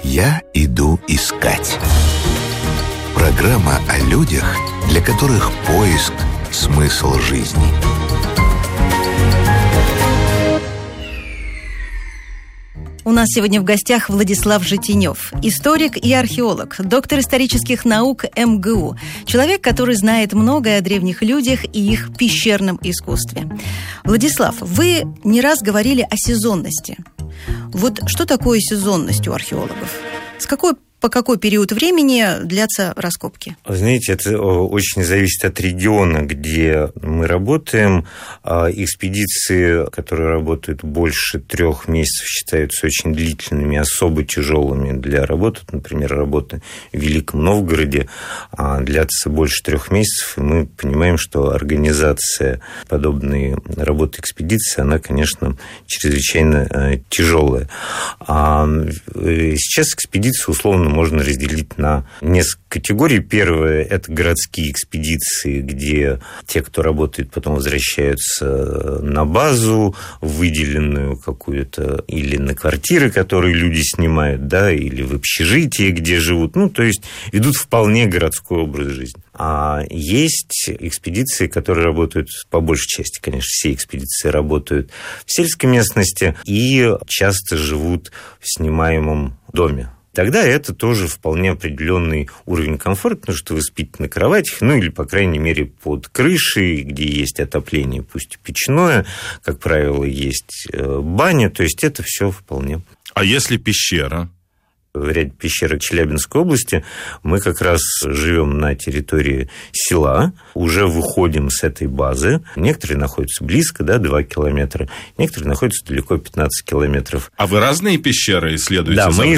«Я иду искать». Программа о людях, для которых поиск – смысл жизни. У нас сегодня в гостях Владислав Житинев, историк и археолог, доктор исторических наук МГУ, человек, который знает многое о древних людях и их пещерном искусстве. Владислав, вы не раз говорили о сезонности. Вот что такое сезонность у археологов? По какой период времени длятся раскопки? Знаете, это очень зависит от региона, где мы работаем. Экспедиции, которые работают больше 3 месяцев, считаются очень длительными, особо тяжелыми для работы. Например, работа в Великом Новгороде длятся больше 3 месяцев, и мы понимаем, что организация подобной работы экспедиции, она, конечно, чрезвычайно тяжелая. Сейчас экспедиции условно можно разделить на несколько категорий. Первое – это городские экспедиции, где те, кто работает, потом возвращаются на базу, выделенную какую-то, или на квартиры, которые люди снимают, да, или в общежитии, где живут. То есть ведут вполне городской образ жизни. А есть экспедиции, которые работают, по большей части, конечно, все экспедиции работают в сельской местности и часто живут в снимаемом доме. Тогда это тоже вполне определенный уровень комфорта, потому что вы спите на кроватях, или, по крайней мере, под крышей, где есть отопление, пусть и печное, как правило, есть баня, то есть это все вполне. А если пещера? В ряде пещер Челябинской области мы как раз живем на территории села, уже выходим с этой базы. Некоторые находятся близко, 2 километра, некоторые находятся далеко, 15 километров. А вы разные пещеры исследуете? Да, мы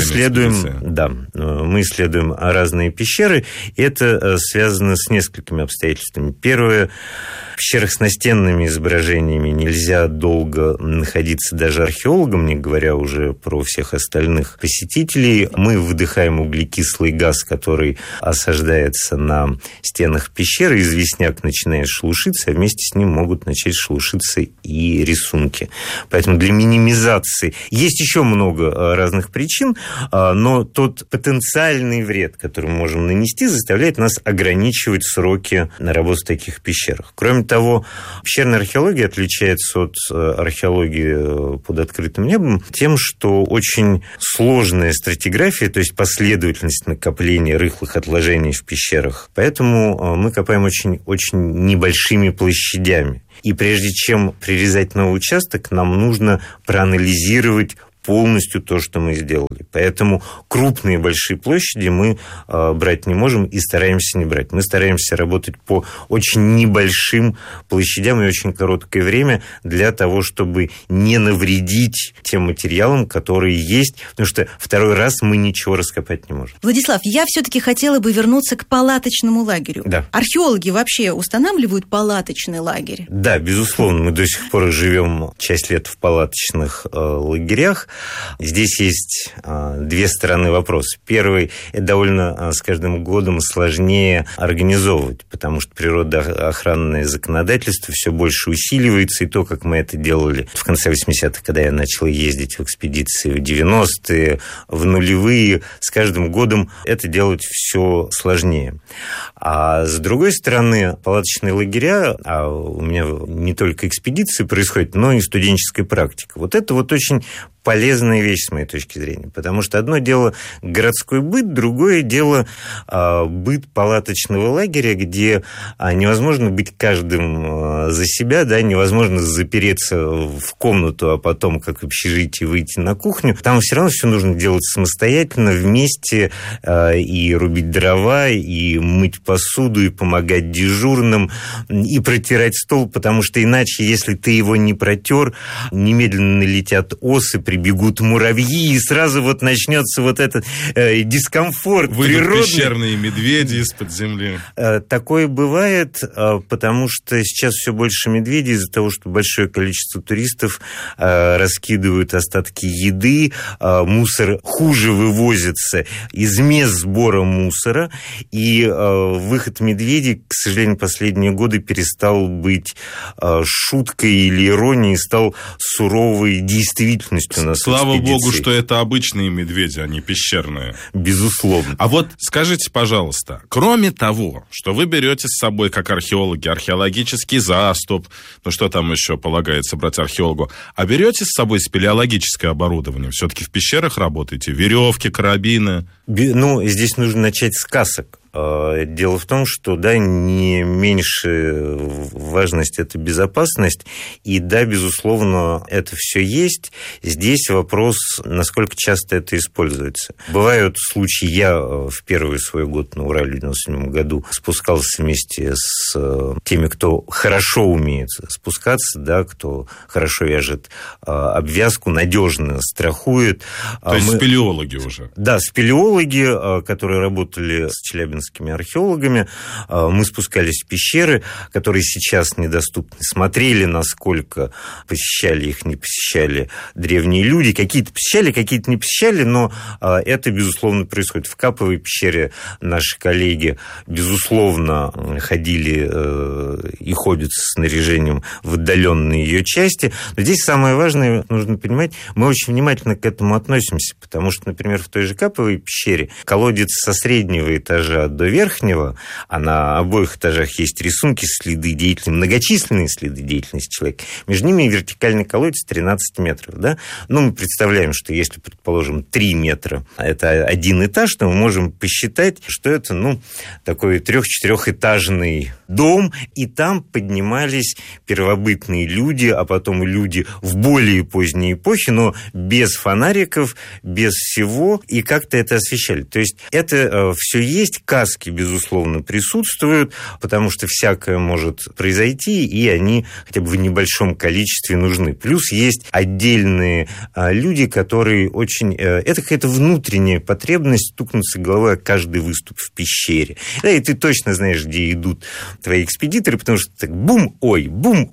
исследуем разные пещеры. Это связано с несколькими обстоятельствами. Первое, в пещерах с настенными изображениями нельзя долго находиться даже археологам, не говоря уже про всех остальных посетителей. Мы вдыхаем углекислый газ, который осаждается на стенах пещеры, известняк начинает шелушиться, а вместе с ним могут начать шелушиться и рисунки. Поэтому для минимизации есть еще много разных причин, но тот потенциальный вред, который мы можем нанести, заставляет нас ограничивать сроки на работу в таких пещерах. Кроме того, пещерная археология отличается от археологии под открытым небом тем, что очень сложная стратиграфия, то есть последовательность накопления рыхлых отложений в пещерах. Поэтому мы копаем очень, очень небольшими площадями. И прежде чем прирезать новый участок, нам нужно проанализировать полностью то, что мы сделали. Поэтому крупные большие площади мы брать не можем и стараемся не брать. Мы стараемся работать по очень небольшим площадям и очень короткое время для того, чтобы не навредить тем материалам, которые есть, потому что второй раз мы ничего раскопать не можем. Владислав, я все-таки хотела бы вернуться к палаточному лагерю. Да. Археологи вообще устанавливают палаточный лагерь? Да, безусловно. Мы до сих пор живем часть лет в палаточных лагерях. Здесь есть 2 стороны вопроса. Первый – это довольно с каждым годом сложнее организовывать, потому что природоохранное законодательство все больше усиливается, и то, как мы это делали в конце 80-х, когда я начал ездить в экспедиции, в 90-е, в нулевые, с каждым годом это делать все сложнее. А с другой стороны, палаточные лагеря, а у меня не только экспедиции происходят, но и студенческая практика. Вот это вот очень полезная вещь, с моей точки зрения. Потому что одно дело городской быт, другое дело быт палаточного лагеря, где невозможно быть каждым за себя, да, невозможно запереться в комнату, а потом, как в общежитии, выйти на кухню. Там все равно все нужно делать самостоятельно, вместе, и рубить дрова, и мыть посуду, и помогать дежурным, и протирать стол, потому что иначе, если ты его не протер, немедленно налетят осы, прибегут муравьи, и сразу вот начнется вот этот дискомфорт природный. Выйдут пещерные медведи из-под земли. Такое бывает, потому что сейчас все больше медведей из-за того, что большое количество туристов раскидывают остатки еды, мусор хуже вывозится из мест сбора мусора, и выход медведей, к сожалению, последние годы перестал быть шуткой или иронией, стал суровой действительностью нас Слава экспедиций. богу, что это обычные медведи, а не пещерные. Безусловно. А вот скажите, пожалуйста, кроме того, что вы берете с собой, как археологи, археологический заступ, ну что там еще полагается брать археологу, а берете с собой спелеологическое оборудование? Все-таки в пещерах работаете? Веревки, карабины? Ну, здесь нужно начать с касок. Дело в том, что, да, не меньше важность – это безопасность, и, да, безусловно, это все есть. Здесь вопрос, насколько часто это используется. Бывают случаи, я в первый свой год на Урале в 1997 году спускался вместе с теми, кто хорошо умеет спускаться, да, кто хорошо вяжет обвязку, надежно страхует. То есть спелеологи уже? Да, спелеологи, которые работали с челябинскими археологами. Мы спускались в пещеры, которые сейчас недоступны. Смотрели, насколько посещали их, не посещали древние люди. Какие-то посещали, какие-то не посещали, но это, безусловно, происходит. В Каповой пещере наши коллеги, безусловно, ходили и ходят с снаряжением в отдаленные ее части. Но здесь самое важное, нужно понимать, мы очень внимательно к этому относимся, потому что, например, в той же Каповой пещере колодец со среднего этажа до верхнего, а на обоих этажах есть рисунки, следы деятельности, многочисленные следы деятельности человека. Между ними вертикальный колодец 13 метров. Да? Ну, мы представляем, что если, предположим, 3 метра – это один этаж, то мы можем посчитать, что это, ну, такой 3-4-этажный дом, и там поднимались первобытные люди, а потом и люди в более поздней эпохе, но без фонариков, без всего, и как-то это освещали. То есть это все есть, каски, безусловно, присутствуют, потому что всякое может произойти, и они хотя бы в небольшом количестве нужны. Плюс есть отдельные люди, которые очень... Это какая-то внутренняя потребность стукнуться головой о каждый выступ в пещере. Да, и ты точно знаешь, где идут твои экспедиторы, потому что так бум, ой,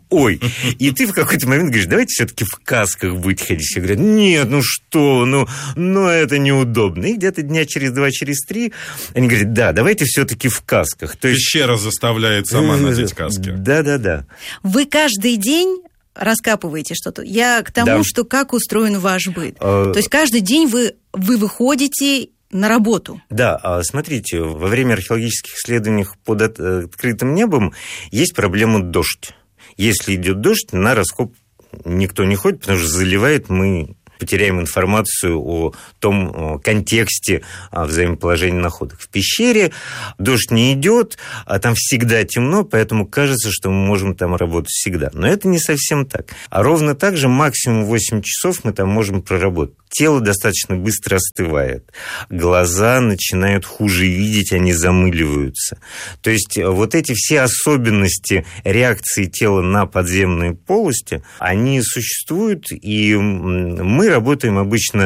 и ты в какой-то момент говоришь, давайте все-таки в касках будете ходить. Все говорят, нет, ну что, ну это неудобно. И где-то дня через 2, через 3 они говорят, да, давайте все-таки в касках. То есть... Пещера заставляет сама надеть каски. Да. Вы каждый день раскапываете что-то? Я к тому, Да. что как устроен ваш быт. То есть каждый день вы выходите на работу. Да, смотрите, во время археологических исследований под открытым небом есть проблема дождь. Если идет дождь, на раскоп никто не ходит, потому что заливает, мы потеряем информацию о том контексте взаимоположения находок. В пещере дождь не идет, а там всегда темно, поэтому кажется, что мы можем там работать всегда. Но это не совсем так. А ровно так же максимум 8 часов мы там можем проработать. Тело достаточно быстро остывает. Глаза начинают хуже видеть, они замыливаются. То есть вот эти все особенности реакции тела на подземные полости, они существуют, и мы работаем обычно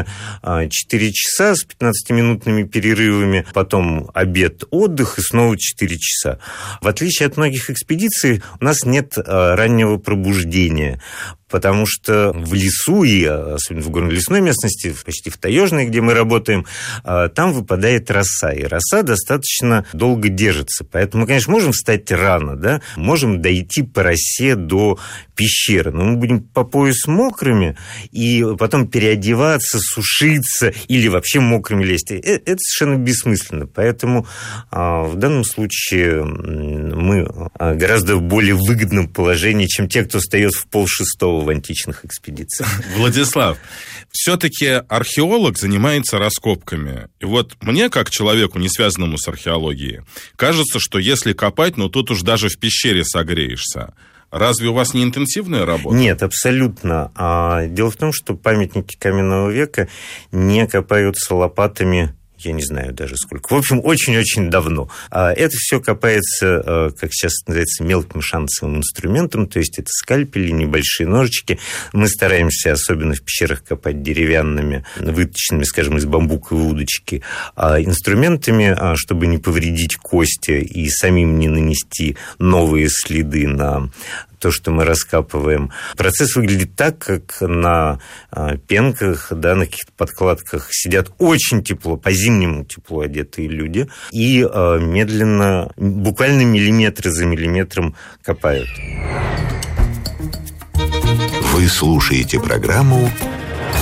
4 часа с 15-минутными перерывами, потом обед, отдых и снова 4 часа. В отличие от многих экспедиций, у нас нет раннего пробуждения, потому что в лесу, и особенно в горно-лесной местности, почти в таежной, где мы работаем, там выпадает роса, и роса достаточно долго держится. Поэтому мы, конечно, можем встать рано, да, можем дойти по росе до пещеры, но мы будем по пояс мокрыми, и потом переодеваться, сушиться или вообще мокрыми лезть. Это совершенно бессмысленно. Поэтому в данном случае мы гораздо в более выгодном положении, чем те, кто встает в 5:30 в античных экспедициях. Владислав, все-таки археолог занимается раскопками. И вот мне, как человеку, не связанному с археологией, кажется, что если копать, ну тут уж даже в пещере согреешься. Разве у вас не интенсивная работа? Нет, абсолютно. Дело в том, что памятники каменного века не копаются лопатами, я не знаю даже сколько. В общем, очень-очень давно. Это все копается, как сейчас называется, мелким шансовым инструментом, то есть это скальпели, небольшие ножички. Мы стараемся, особенно в пещерах, копать деревянными, выточенными, скажем, из бамбуковой удочки, инструментами, чтобы не повредить кости и самим не нанести новые следы на то, что мы раскапываем. Процесс выглядит так, как на пенках, да, на каких-то подкладках сидят очень тепло, по-зимнему тепло одетые люди и медленно, буквально миллиметр за миллиметром копают. Вы слушаете программу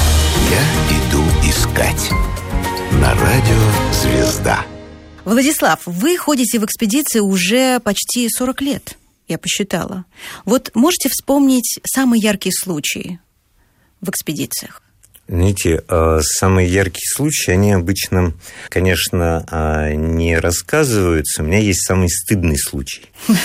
Я иду искать. На радио «Звезда». Владислав, вы ходите в экспедиции уже почти 40 лет, я посчитала. Вот можете вспомнить самый яркий случай в экспедициях? Знаете, самые яркие случаи, они обычно, конечно, не рассказываются. У меня есть самый стыдный случай.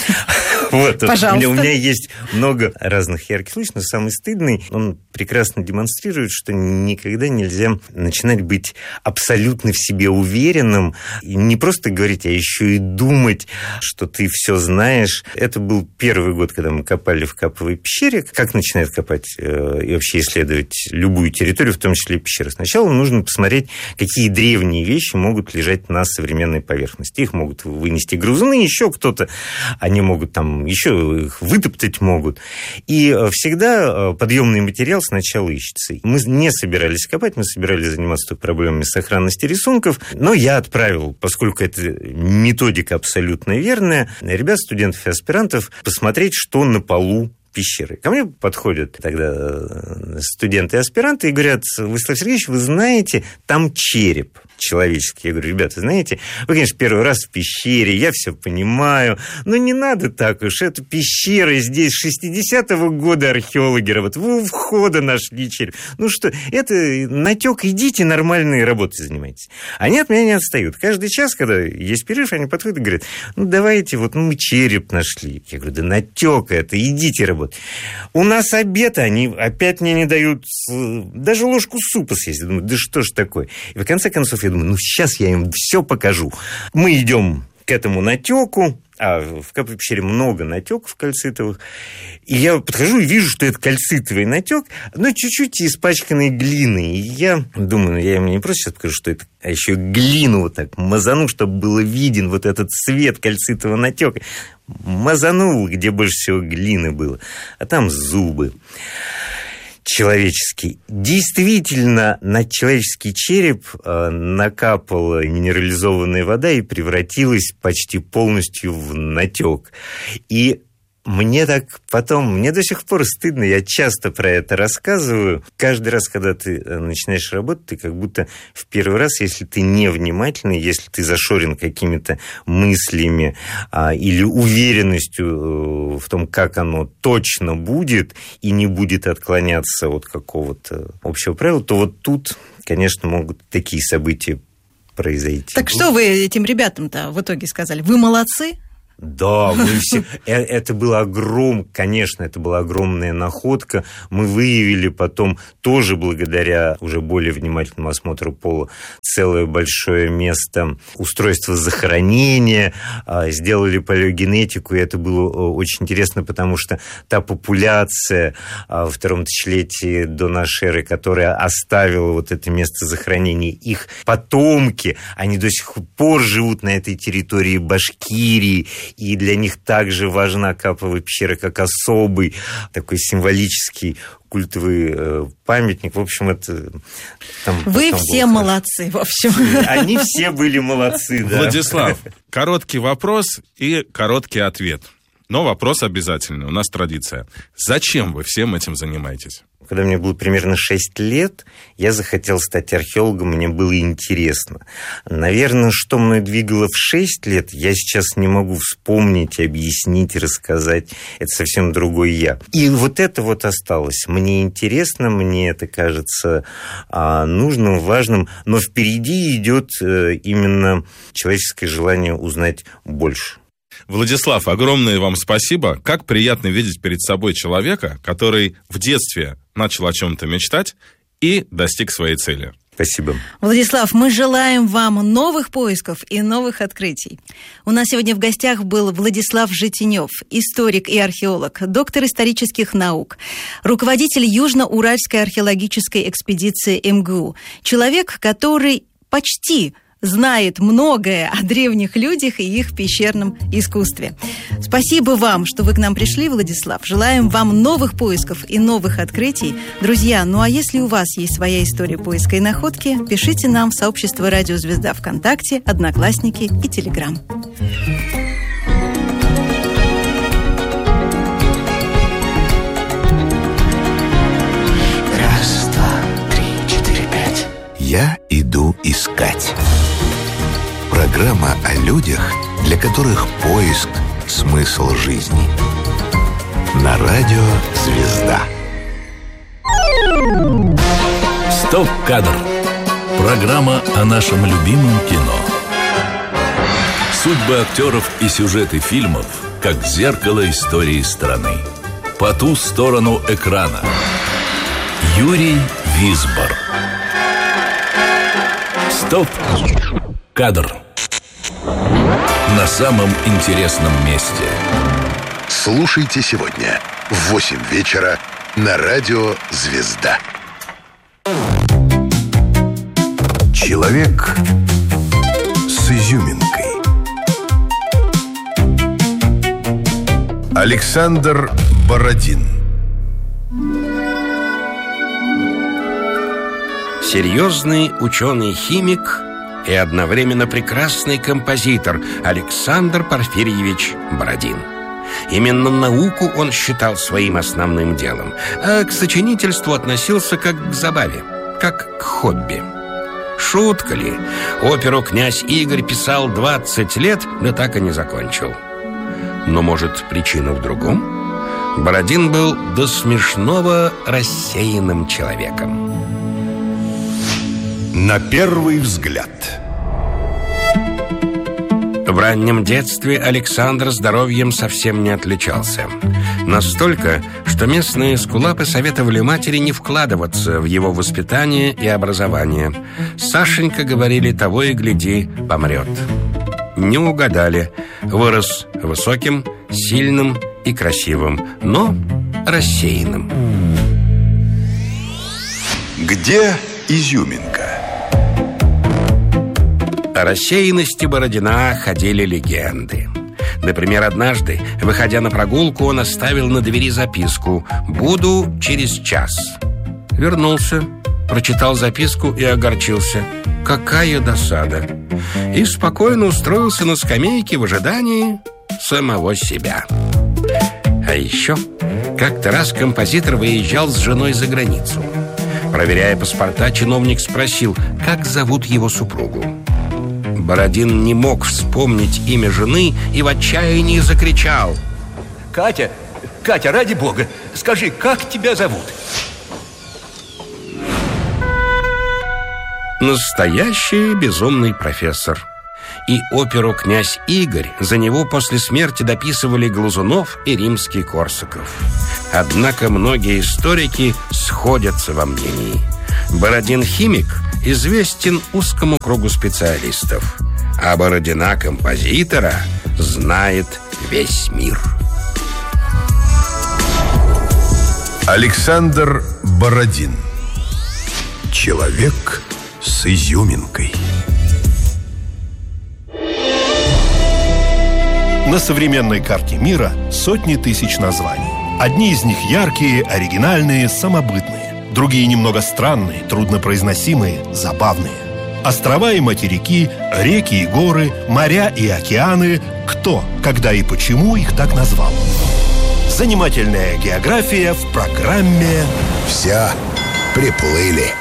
Пожалуйста. У меня есть много разных ярких случаев, но самый стыдный, он прекрасно демонстрирует, что никогда нельзя начинать быть абсолютно в себе уверенным. И не просто говорить, а еще и думать, что ты все знаешь. Это был первый год, когда мы копали в Каповой пещере. Как начинают копать и вообще исследовать любую территорию, в том числе и пещеры? Сначала нужно посмотреть, какие древние вещи могут лежать на современной поверхности. Их могут вынести грузуны, еще кто-то. Они могут там еще их вытоптать могут. И всегда подъемный материал сначала ищется. Мы не собирались копать, мы собирались заниматься проблемами сохранности рисунков, но я отправил, поскольку это методика абсолютно верная, ребят, студентов и аспирантов посмотреть, что на полу пещеры. Ко мне подходят тогда студенты и аспиранты и говорят: Владислав Сергеевич, вы знаете, там череп человеческий. Я говорю: ребята, знаете, вы, конечно, первый раз в пещере, я все понимаю, но не надо так уж. Это пещера, здесь 60-го года археологи работают. Вы у входа нашли череп. Ну что, это натек, идите нормальные работы занимайтесь. Они от меня не отстают. Каждый час, когда есть перерыв, они подходят и говорят: ну давайте, вот мы череп нашли. Я говорю: да натек это, идите работать. У нас обед, они опять мне не дают даже ложку супа съесть. Я думаю, да что ж такое? И в конце концов я думаю, ну сейчас я им все покажу. Мы идем к этому натеку, а в Каповой пещере много натеков кальцитовых, и я подхожу и вижу, что это кальцитовый натек, но чуть-чуть испачканный глиной. И я думаю, я им не просто сейчас покажу, что это, а еще глину вот так мазану, чтобы было виден вот этот цвет кальцитового натека. Мазанул, где больше всего глины было, а там зубы человеческий. Действительно, на человеческий череп накапала минерализованная вода и превратилась почти полностью в натек. И мне до сих пор стыдно, я часто про это рассказываю. Каждый раз, когда ты начинаешь работать, ты как будто в первый раз, если ты невнимательный, если ты зашорен какими-то мыслями или уверенностью в том, как оно точно будет, и не будет отклоняться от какого-то общего правила, то вот тут, конечно, могут такие события произойти. Так что вы этим ребятам-то в итоге сказали? Вы молодцы? Да, мы все... Это было конечно, это была огромная находка. Мы выявили потом, тоже благодаря уже более внимательному осмотру пола, целое большое место устройства захоронения, сделали палеогенетику, и это было очень интересно, потому что та популяция во втором тысячелетии до нашей эры, которая оставила вот это место захоронения, их потомки, они до сих пор живут на этой территории Башкирии, и для них также важна Каповая пещера как особый такой символический культовый памятник. В общем, это... Вы все молодцы, в общем. Они все были молодцы, да. Владислав, короткий вопрос и короткий ответ. Но вопрос обязательный, у нас традиция. Зачем вы всем этим занимаетесь? Когда мне было примерно 6 лет, я захотел стать археологом, мне было интересно. Наверное, что мной двигало в 6 лет, я сейчас не могу вспомнить, объяснить, рассказать. Это совсем другой я. И вот это вот осталось. Мне интересно, мне это кажется нужным, важным, но впереди идет именно человеческое желание узнать больше. Владислав, огромное вам спасибо. Как приятно видеть перед собой человека, который в детстве начал о чем-то мечтать и достиг своей цели. Спасибо. Владислав, мы желаем вам новых поисков и новых открытий. У нас сегодня в гостях был Владислав Житинев, историк и археолог, доктор исторических наук, руководитель Южно-Уральской археологической экспедиции МГУ, человек, который почти знает многое о древних людях и их пещерном искусстве. Спасибо вам, что вы к нам пришли, Владислав. Желаем вам новых поисков и новых открытий. Друзья, ну а если у вас есть своя история поиска и находки, пишите нам в сообщество «Радио Звезда» ВКонтакте, Одноклассники и Телеграм. Раз, два, три, четыре. «Я иду искать». Программа о людях, для которых поиск – смысл жизни. На радио «Звезда». «Стоп-кадр». Программа о нашем любимом кино. Судьбы актеров и сюжеты фильмов, как зеркало истории страны. По ту сторону экрана. Юрий Висбор. «Стоп-кадр». На самом интересном месте. Слушайте сегодня в 8 вечера на радио «Звезда». Человек с изюминкой. Александр Бородин. Серьезный ученый-химик и одновременно прекрасный композитор Александр Порфирьевич Бородин. Именно науку он считал своим основным делом, а к сочинительству относился как к забаве, как к хобби. Шутка ли? Оперу «Князь Игорь» писал 20 лет, да так и не закончил. Но, может, причина в другом? Бородин был до смешного рассеянным человеком. На первый взгляд. В раннем детстве Александр здоровьем совсем не отличался. Настолько, что местные эскулапы советовали матери не вкладываться в его воспитание и образование. Сашенька, говорили, того и гляди, помрет. Не угадали. Вырос высоким, сильным и красивым, но рассеянным. Где изюминка? О рассеянности Бородина ходили легенды. Например, однажды, выходя на прогулку, он оставил на двери записку: «Буду через час». Вернулся, прочитал записку и огорчился. Какая досада! И спокойно устроился на скамейке в ожидании самого себя. А еще как-то раз композитор выезжал с женой за границу. Проверяя паспорта, чиновник спросил, как зовут его супругу. Бородин не мог вспомнить имя жены и в отчаянии закричал: Катя, ради бога, скажи, как тебя зовут? Настоящий безумный профессор. И оперу «Князь Игорь» за него после смерти дописывали Глазунов и Римский-Корсаков. Однако многие историки сходятся во мнении. Бородин-химик известен узкому кругу специалистов, а Бородина-композитора знает весь мир. Александр Бородин. Человек с изюминкой. На современной карте мира сотни тысяч названий. Одни из них яркие, оригинальные, самобытные. Другие немного странные, труднопроизносимые, забавные. Острова и материки, реки и горы, моря и океаны. Кто, когда и почему их так назвал? Занимательная география в программе «Все приплыли».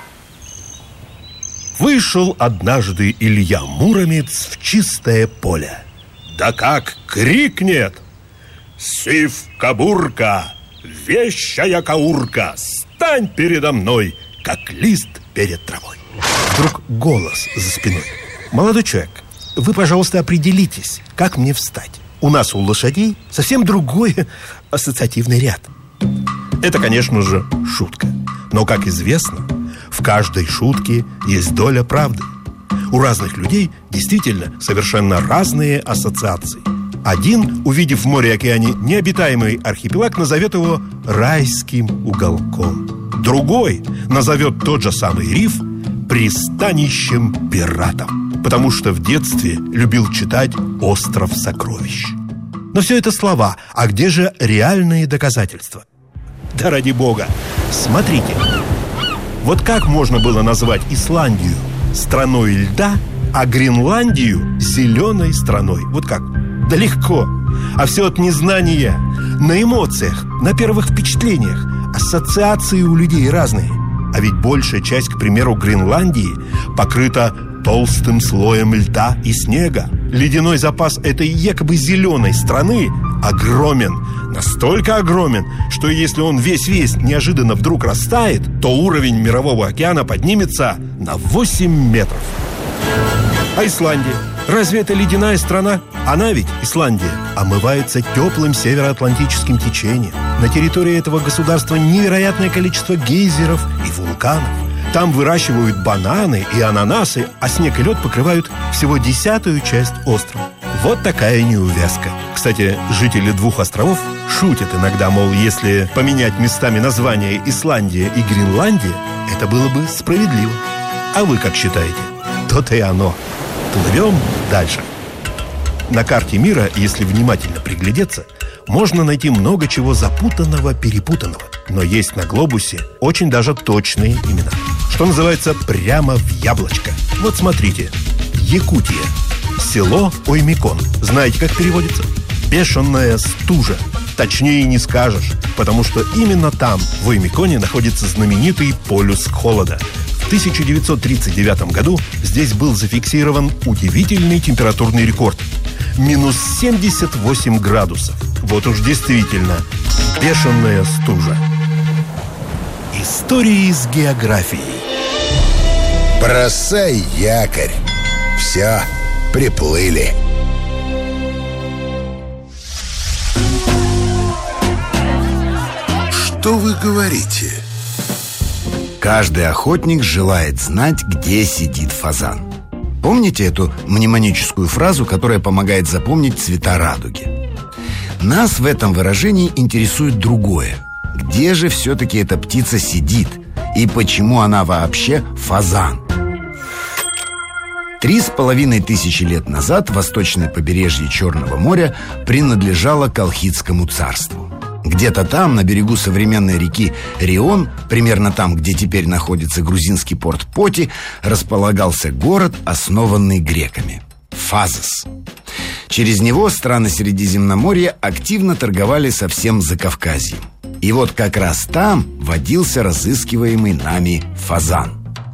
Вышел однажды Илья Муромец в чистое поле. Да как крикнет: «Сивка-бурка, вещая каурка, стань передо мной, как лист перед травой!» Вдруг голос за спиной: «Молодой человек, вы, пожалуйста, определитесь, как мне встать. У нас у лошадей совсем другой ассоциативный ряд». Это, конечно же, шутка. Но, как известно, в каждой шутке есть доля правды. У разных людей действительно совершенно разные ассоциации. Один, увидев в море и океане необитаемый архипелаг, назовет его райским уголком. Другой назовет тот же самый риф пристанищем пиратов, потому что в детстве любил читать «Остров сокровищ». Но все это слова, а где же реальные доказательства? Да ради бога, смотрите. Вот как можно было назвать Исландию страной льда, а Гренландию зеленой страной? Вот как? Да легко. А все от незнания. На эмоциях, на первых впечатлениях. Ассоциации у людей разные. А ведь большая часть, к примеру, Гренландии покрыта толстым слоем льда и снега. Ледяной запас этой якобы зеленой страны огромен. Настолько огромен, что если он весь неожиданно вдруг растает, то уровень мирового океана поднимется на 8 метров. А Исландия? Разве это ледяная страна? Она ведь, Исландия, омывается теплым североатлантическим течением. На территории этого государства невероятное количество гейзеров и вулканов. Там выращивают бананы и ананасы, а снег и лед покрывают всего 10-ю часть острова. Вот такая неувязка. Кстати, жители 2 островов шутят иногда, мол, если поменять местами названия Исландия и Гренландия, это было бы справедливо. А вы как считаете? То-то и оно. Плывем дальше. На карте мира, если внимательно приглядеться, можно найти много чего запутанного, перепутанного. Но есть на глобусе очень даже точные имена. Что называется, прямо в яблочко. Вот смотрите. Якутия. Село Оймекон. Знаете, как переводится? Бешеная стужа. Точнее не скажешь, потому что именно там, в Оймеконе, находится знаменитый полюс холода. В 1939 году здесь был зафиксирован удивительный температурный рекорд. Минус 78 градусов. Вот уж действительно бешеная стужа. Истории с географией. Бросай якорь. Все, приплыли. Что вы говорите? Каждый охотник желает знать, где сидит фазан. Помните эту мнемоническую фразу, которая помогает запомнить цвета радуги? Нас в этом выражении интересует другое. Где же все-таки эта птица сидит? И почему она вообще фазан? 3500 лет назад восточное побережье Черного моря принадлежало Колхидскому царству. Где-то там, на берегу современной реки Рион, примерно там, где теперь находится грузинский порт Поти, располагался город, основанный греками – Фазос. Через него страны Средиземноморья активно торговали со всем Закавказьем. И вот как раз там водился разыскиваемый нами фазан.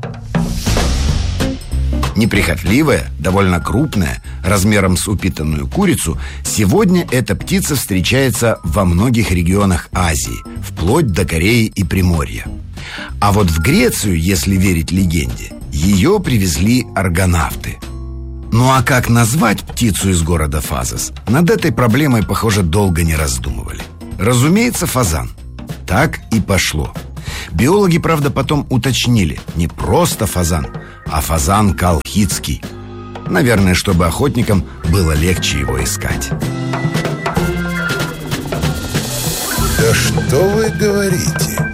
Неприхотливая, довольно крупная, размером с упитанную курицу, сегодня эта птица встречается во многих регионах Азии, вплоть до Кореи и Приморья. А вот в Грецию, если верить легенде, ее привезли аргонавты. Ну а как назвать птицу из города Фазос? Над этой проблемой, похоже, долго не раздумывали. Разумеется, фазан. Так и пошло. Биологи, правда, потом уточнили: не просто фазан, а фазан колхидский. Наверное, чтобы охотникам было легче его искать. Да что вы говорите?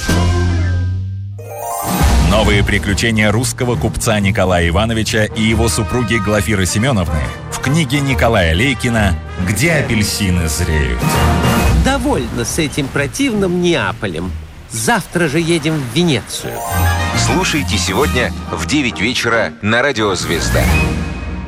Новые приключения русского купца Николая Ивановича и его супруги Глафиры Семеновны в книге Николая Лейкина «Где апельсины зреют». Довольно с этим противным Неаполем. Завтра же едем в Венецию. Слушайте сегодня в 9 вечера на Радио «Звезда».